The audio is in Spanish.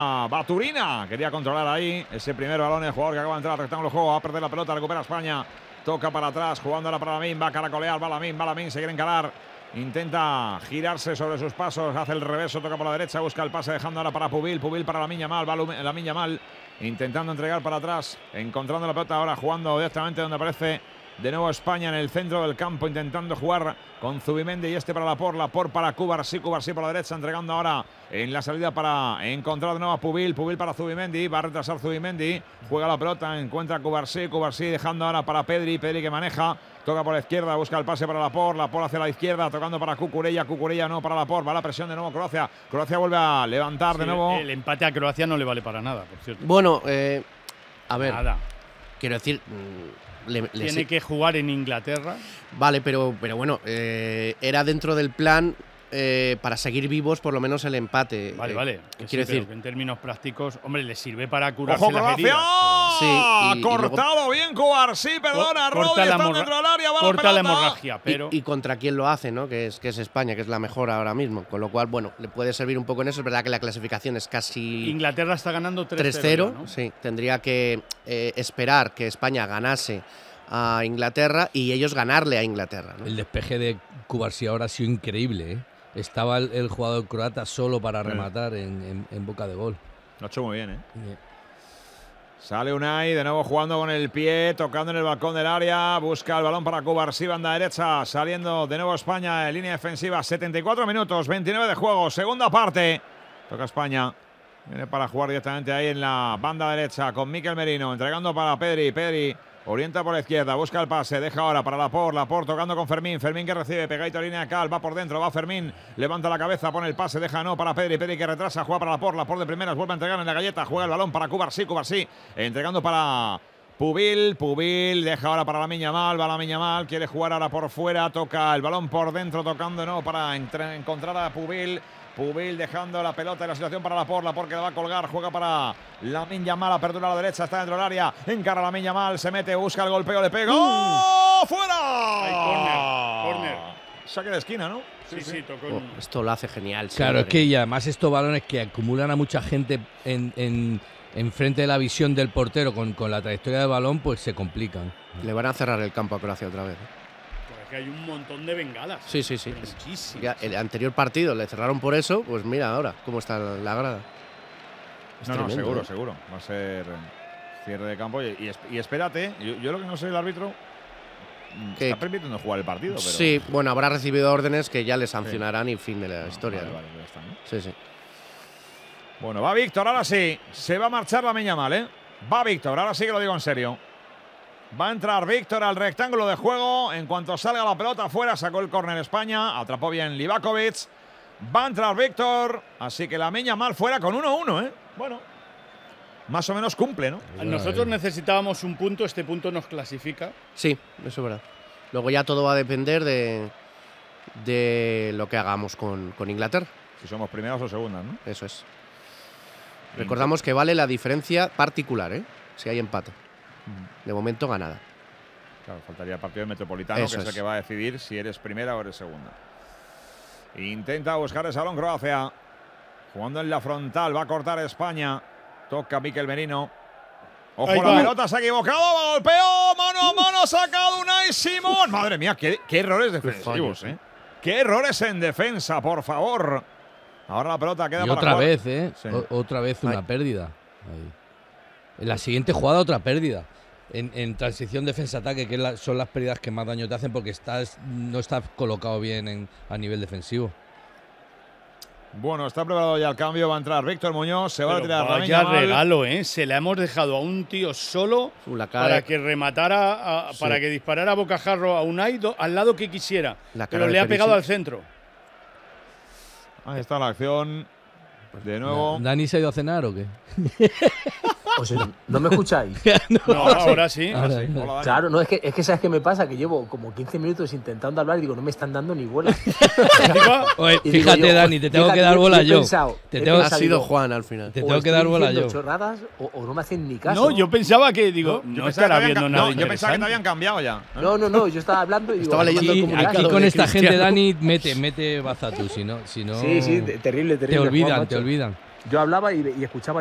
Baturina. Quería controlar ahí ese primer balón. El jugador que acaba de entrar al rectángulo de juego va a perder la pelota, recupera España. Toca para atrás, jugando ahora para Lamin, va a caracolear, va Lamin, se quiere encarar. Intenta girarse sobre sus pasos, hace el reverso, toca por la derecha, busca el pase, dejando ahora para Pubil para Lamine Yamal, va Lamine Yamal intentando entregar para atrás, encontrando la pelota ahora, jugando directamente donde aparece de nuevo España en el centro del campo, intentando jugar con Zubimendi y para Laporte para Cubarsí por la derecha, entregando ahora en la salida para encontrar de nuevo a Pubil para Zubimendi, va a retrasar Zubimendi, juega la pelota, encuentra a Cubarsí dejando ahora para Pedri que maneja, toca por la izquierda, busca el pase para Laporte hacia la izquierda, tocando para Cucurella no para Laporte, va la presión de nuevo Croacia vuelve a levantar de nuevo. El empate a Croacia no le vale para nada, por cierto. Bueno, a ver, nada. Quiero decir… Tiene que jugar en Inglaterra. Vale, pero bueno, era dentro del plan para seguir vivos por lo menos el empate. Vale. Quiero decir que en términos prácticos, hombre, le sirve para curarse ¡Ojo, las heridas. Sí, cortado luego, bien Cubarsí, perdona, corta Rodri, está dentro del área, va corta la pelota. hemorragia, pero… Y contra quién lo hace, ¿no? Que es España, que es la mejor ahora mismo. Con lo cual, bueno, le puede servir un poco en eso. Es verdad que la clasificación es casi… Inglaterra está ganando 3-0, ¿no? Sí, tendría que esperar que España ganase a Inglaterra y ellos ganarle a Inglaterra, ¿no? El despeje de Cubarsí ahora ha sido increíble, ¿eh? Estaba el jugador croata solo para rematar en boca de gol. Lo ha hecho muy bien, ¿eh? Yeah. Sale Unai, de nuevo jugando con el pie, tocando en el balcón del área, busca el balón para Cubarsí, banda derecha, saliendo de nuevo España en línea defensiva, 74 minutos, 29 de juego, segunda parte. Toca España, viene para jugar directamente ahí en la banda derecha con Mikel Merino, entregando para Pedri, orienta por la izquierda, busca el pase, deja ahora para Laporte tocando con Fermín que recibe, pegadito a línea de Cal, va por dentro, va Fermín, levanta la cabeza, pone el pase, deja no para Pedri que retrasa, juega para Laporte de primeras, vuelve a entregar en la galleta, juega el balón para Cubarsí, entregando para Pubil, deja ahora para Lamine Yamal, va Lamine Yamal, quiere jugar ahora por fuera, toca el balón por dentro, tocando no para encontrar a Pubil dejando la pelota en la situación para Laporte que la va a colgar, juega para Lamine Yamal, apertura a la derecha, está dentro del área, encara Lamine Yamal, se mete, busca el golpeo, le pega, ¡oh! ¡Fuera! Córner. Saque de esquina, ¿no? Sí, tocó. Esto lo hace genial. Claro, es que y además estos balones que acumulan a mucha gente en frente de la visión del portero con la trayectoria del balón, pues se complican. Le van a cerrar el campo a Croacia otra vez. Que hay un montón de bengalas. Sí. Muchísimas. Ya, el anterior partido le cerraron por eso, pues mira ahora cómo está la grada. Es No, tremendo, seguro. Va a ser cierre de campo y espérate, yo lo que no sé el árbitro está permitiendo jugar el partido. Pero… Sí, bueno, habrá recibido órdenes que ya le sancionarán y fin de la historia. Vale, ¿no? ya está, ¿no? Sí. Bueno, va Víctor, ahora sí. Se va a marchar Lamine Yamal, ¿eh? Va Víctor, ahora sí que lo digo en serio. Va a entrar Víctor al rectángulo de juego. En cuanto salga la pelota afuera, sacó el córner España. Atrapó bien Livakovic. Va a entrar Víctor. Así que Lamine Yamal fuera con 1-1, ¿eh? Bueno, más o menos cumple, ¿no? Nosotros necesitábamos un punto, este punto nos clasifica. Sí, eso es verdad. Luego ya todo va a depender de lo que hagamos con Inglaterra. Si somos primeros o segundas, ¿no? Eso es. Recordamos que vale la diferencia particular, ¿eh? Si hay empate. De momento ganada. Claro, faltaría el partido del Metropolitano, Eso que es el es. que va a decidir si eres primera o eres segunda. Intenta buscar el salón Croacia. Jugando en la frontal, va a cortar España. Toca Mikel Merino. Ojo, la pelota se ha equivocado, golpeo, mano a mano, sacado Unai Simón. Madre mía, qué errores defensivos, ¿eh? Qué errores en defensa, por favor. Ahora la pelota queda Y para otra jugar. vez, ¿eh? Sí. Otra vez una pérdida. Ahí. En la siguiente jugada otra pérdida. En transición defensa-ataque, que son las pérdidas que más daño te hacen porque no estás colocado bien a nivel defensivo. Bueno, está preparado ya el cambio. Va a entrar Víctor Muñoz. Se va a tirar Lamine Vaya Yamal. regalo, ¿eh? Se la hemos dejado a un tío solo para que rematara, para que disparara a bocajarro a Unai al lado que quisiera. Pero le ha pegado al centro. Ahí está la acción. De nuevo. ¿Dani se ha ido a cenar o qué? O sea, ¿no me escucháis? No, ahora sí. Hola, Dani. Claro, no, es que ¿sabes qué me pasa? Que llevo como 15 minutos intentando hablar y digo, no me están dando ni bola. Oye, Y digo fíjate, yo, Dani, te tengo fíjate, que dar bola he yo. pensado, Ha sido Juan al final. Te o tengo que estoy dar bola diciendo yo. chorradas o no me hacen ni caso. No, yo pensaba que, digo, no estará viendo nada. Yo pensaba que te habían cambiado ya. No, yo estaba hablando y digo… Estaba leyendo el Aquí, comunicado aquí de con esta Cristiano. gente, Dani, mete baza tú, si no Sí, terrible. te olvidan, Juan, te macho. olvidan. Yo hablaba y escuchaba